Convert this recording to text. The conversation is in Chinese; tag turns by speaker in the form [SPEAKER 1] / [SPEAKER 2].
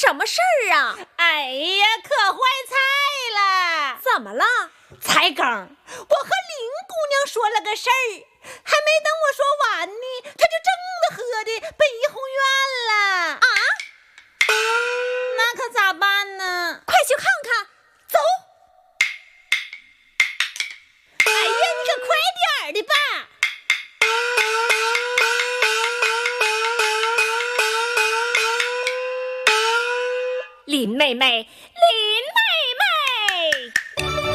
[SPEAKER 1] 什么事儿啊？
[SPEAKER 2] 哎呀，可坏菜了！
[SPEAKER 1] 怎么了？
[SPEAKER 2] 才刚，我和林姑娘说了个事儿，还没等我说完呢，她就正的喝的奔怡红院了。
[SPEAKER 1] 啊？
[SPEAKER 2] 那可咋办呢？
[SPEAKER 1] 快去看看，走！
[SPEAKER 2] 哎呀，你可快点儿的吧！
[SPEAKER 3] 林妹妹